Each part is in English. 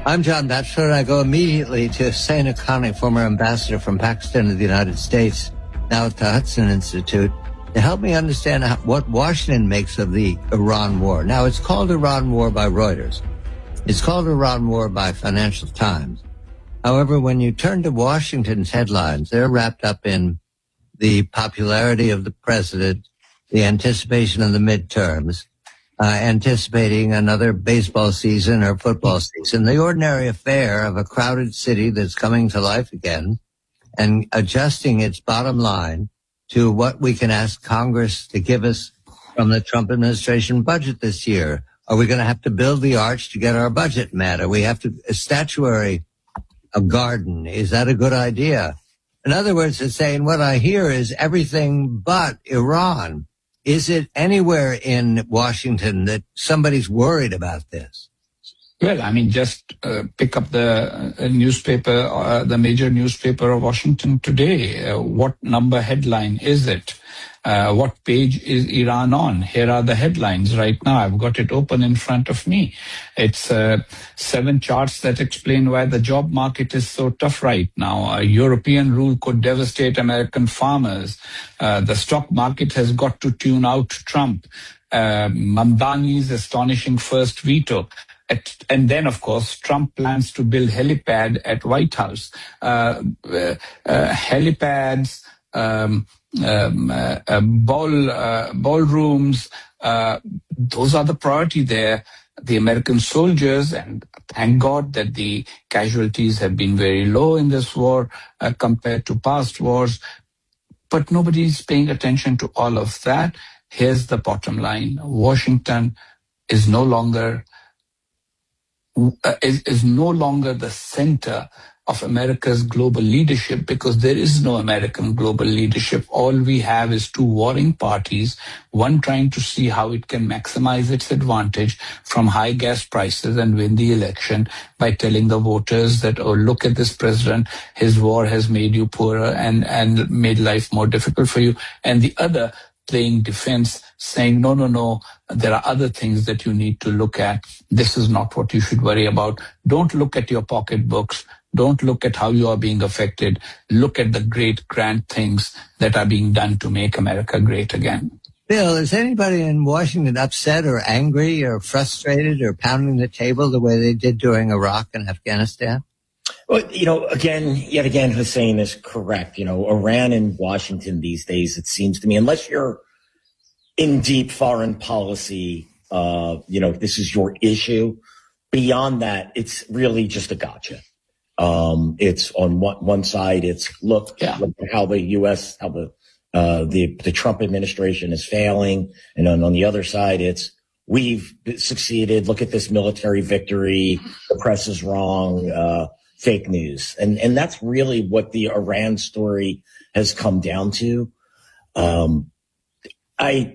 I'm John Batchelor, and I go immediately to Hussein Haqqani, former ambassador from Pakistan to the United States, now at the Hudson Institute, to help me understand what Washington makes of the Iran war. Now, it's called Iran war by Reuters. It's called Iran war by Financial Times. However, when you turn to Washington's headlines, they're wrapped up in the popularity of the president, the anticipation of the midterms, anticipating another baseball season or football season, the ordinary affair of a crowded city that's coming to life again and adjusting its bottom line to what we can ask Congress to give us from the Trump administration budget this year. Are we going to have to build the arch to get our budget met? Or we have to statuary a garden? Is that a good idea? In other words, it's saying what I hear is everything but Iran. Is it anywhere in Washington that somebody's worried about this? Well, I mean, just pick up the newspaper, the major newspaper of Washington today. What number headline is it? What page is Iran on? Here are the headlines right now. I've got it open in front of me. It's 7 charts that explain why the job market is so tough right now. A European rule could devastate American farmers. The stock market has got to tune out Trump. Mamdani's astonishing first veto. And then, of course, Trump plans to build helipad at White House. Helipads, ballrooms, those are the priority there. The American soldiers, and thank God that the casualties have been very low in this war compared to past wars. But nobody's paying attention to all of that. Here's the bottom line. Washington is no longer the center of America's global leadership, because there is no American global leadership. All we have is 2 warring parties, one trying to see how it can maximize its advantage from high gas prices and win the election by telling the voters that, oh, look at this president, his war has made you poorer and made life more difficult for you. And the other playing defense, saying, no, there are other things that you need to look at. This is not what you should worry about. Don't look at your pocketbooks. Don't look at how you are being affected. Look at the great, grand things that are being done to make America great again. Bill, is anybody in Washington upset or angry or frustrated or pounding the table the way they did during Iraq and Afghanistan? Well, yet again, Hussein is correct. Iran and Washington these days, it seems to me, unless you're in deep foreign policy, this is your issue. Beyond that, it's really just a gotcha. It's on one side, it's look at how the U.S., how the Trump administration is failing. And on the other side, it's we've succeeded. Look at this military victory. The press is wrong. Fake news. And that's really what the Iran story has come down to. I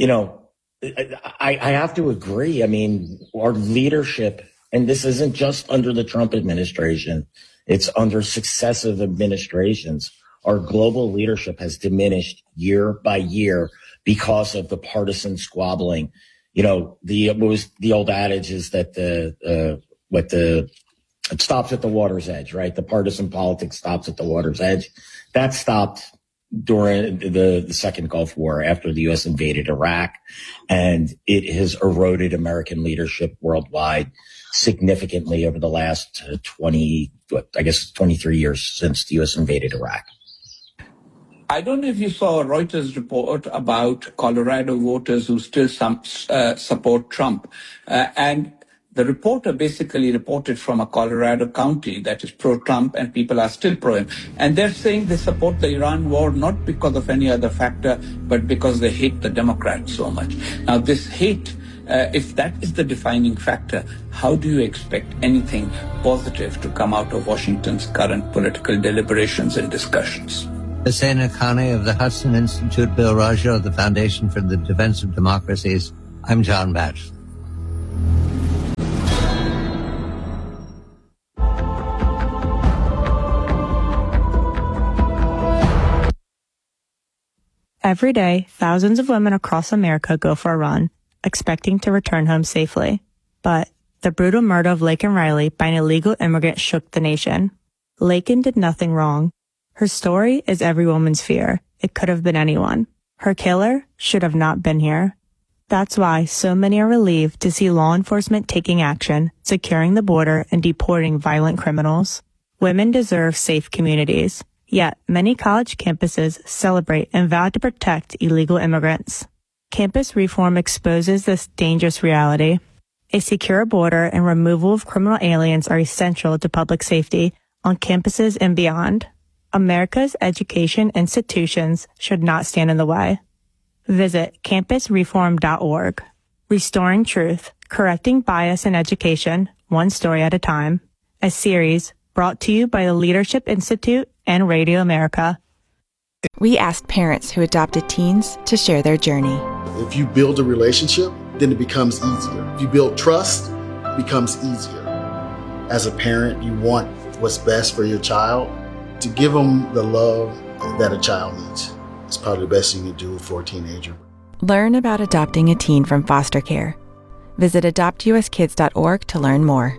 have to agree. I mean, our leadership, and this isn't just under the Trump administration, it's under successive administrations. Our global leadership has diminished year by year because of the partisan squabbling. The old adage is that it stops at the water's edge, right? The partisan politics stops at the water's edge. That stopped during the second Gulf War after the U.S. invaded Iraq, and it has eroded American leadership worldwide significantly over the last 23 years since the U.S. invaded Iraq. I don't know if you saw a Reuters report about Colorado voters who still support Trump. And the reporter basically reported from a Colorado county that is pro-Trump, and people are still pro him. And they're saying they support the Iran war not because of any other factor, but because they hate the Democrats so much. Now, this hate, if that is the defining factor, how do you expect anything positive to come out of Washington's current political deliberations and discussions? Hussein Haqqani of the Hudson Institute, Bill Raggio of the Foundation for the Defense of Democracies. I'm John Batchelor. Every day, thousands of women across America go for a run, expecting to return home safely. But The brutal murder of Laken Riley by an illegal immigrant shook the nation. Laken did nothing wrong. Her story is every woman's fear. It could have been anyone. Her killer should have not been here. That's why so many are relieved to see law enforcement taking action, securing the border, and deporting violent criminals. Women deserve safe communities. Yet, many college campuses celebrate and vow to protect illegal immigrants. Campus reform exposes this dangerous reality. A secure border and removal of criminal aliens are essential to public safety on campuses and beyond. America's education institutions should not stand in the way. Visit campusreform.org. Restoring Truth, Correcting Bias in Education, One Story at a Time. A series brought to you by the Leadership Institute and Radio America. We asked parents who adopted teens to share their journey. If you build a relationship, then it becomes easier. If you build trust, it becomes easier. As a parent, you want what's best for your child. To give them the love that a child needs. It's probably the best thing you can do for a teenager. Learn about adopting a teen from foster care. Visit adoptuskids.org to learn more.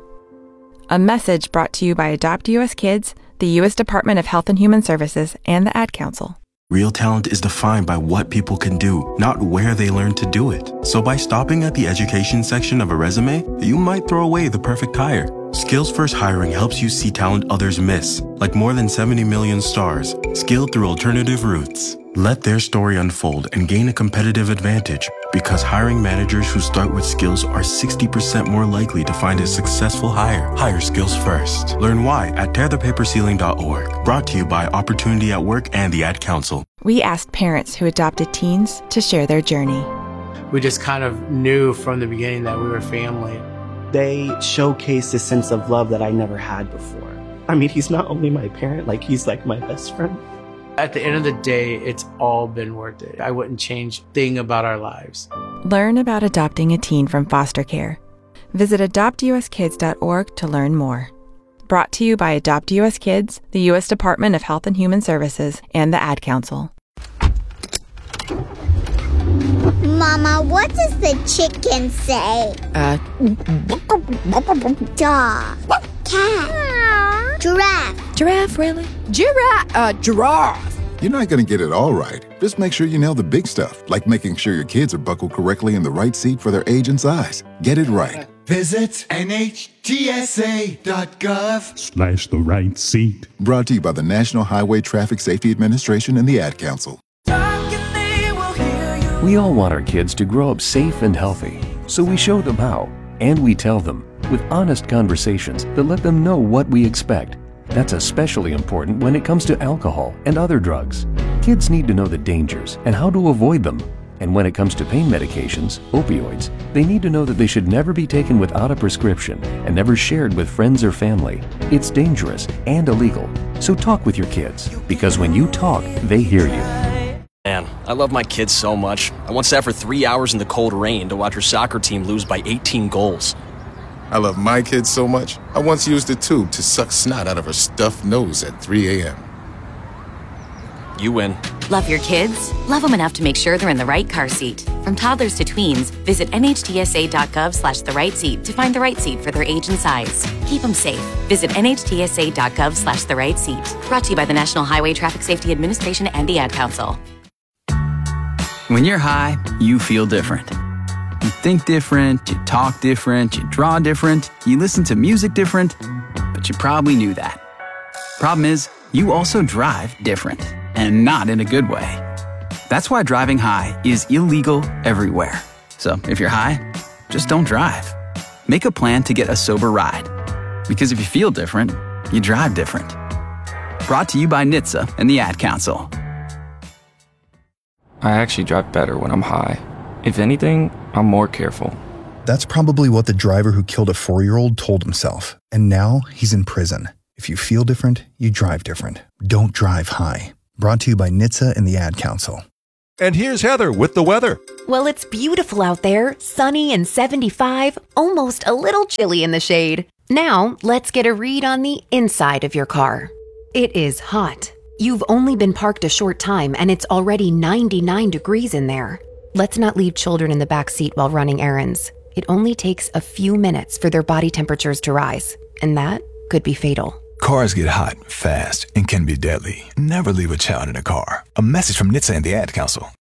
A message brought to you by Adopt US Kids, the U.S. Department of Health and Human Services, and the Ad Council. Real talent is defined by what people can do, not where they learn to do it. So by stopping at the education section of a resume, you might throw away the perfect hire. Skills First Hiring helps you see talent others miss, like more than 70 million stars, skilled through alternative routes. Let their story unfold and gain a competitive advantage, because hiring managers who start with skills are 60% more likely to find a successful hire. Hire skills first. Learn why at tearthepaperceiling.org. Brought to you by Opportunity at Work and the Ad Council. We asked parents who adopted teens to share their journey. We just kind of knew from the beginning that we were family. They showcased a sense of love that I never had before. I mean, he's not only my parent, he's like my best friend. At the end of the day, it's all been worth it. I wouldn't change a thing about our lives. Learn about adopting a teen from foster care. Visit adoptuskids.org to learn more. Brought to you by Adopt US Kids, the U.S. Department of Health and Human Services, and the Ad Council. Mama, what does the chicken say? Dog. Cat. Giraffe. Giraffe, really? Giraffe. You're not going to get it all right. Just make sure you nail the big stuff, like making sure your kids are buckled correctly in the right seat for their age and size. Get it right. Visit NHTSA.gov/the right seat. Brought to you by the National Highway Traffic Safety Administration and the Ad Council. We all want our kids to grow up safe and healthy, so we show them how, and we tell them with honest conversations that let them know what we expect. That's especially important when it comes to alcohol and other drugs. Kids need to know the dangers and how to avoid them. And when it comes to pain medications, opioids, they need to know that they should never be taken without a prescription and never shared with friends or family. It's dangerous and illegal. So talk with your kids, because when you talk, they hear you. Man, I love my kids so much. I once sat for 3 hours in the cold rain to watch her soccer team lose by 18 goals. I love my kids so much, I once used a tube to suck snot out of her stuffed nose at 3 a.m. You win. Love your kids? Love them enough to make sure they're in the right car seat. From toddlers to tweens, visit NHTSA.gov/the right seat to find the right seat for their age and size. Keep them safe. Visit NHTSA.gov/the right seat. Brought to you by the National Highway Traffic Safety Administration and the Ad Council. When you're high, you feel different. You think different, you talk different, you draw different, you listen to music different, but you probably knew that. Problem is, you also drive different, and not in a good way. That's why driving high is illegal everywhere. So if you're high, just don't drive. Make a plan to get a sober ride. Because if you feel different, you drive different. Brought to you by NHTSA and the Ad Council. I actually drive better when I'm high. If anything, I'm more careful. That's probably what the driver who killed a 4-year-old told himself. And now he's in prison. If you feel different, you drive different. Don't drive high. Brought to you by NHTSA and the Ad Council. And here's Heather with the weather. Well, it's beautiful out there, sunny and 75, almost a little chilly in the shade. Now, let's get a read on the inside of your car. It is hot. You've only been parked a short time and it's already 99 degrees in there. Let's not leave children in the back seat while running errands. It only takes a few minutes for their body temperatures to rise, and that could be fatal. Cars get hot, fast, and can be deadly. Never leave a child in a car. A message from NHTSA and the Ad Council.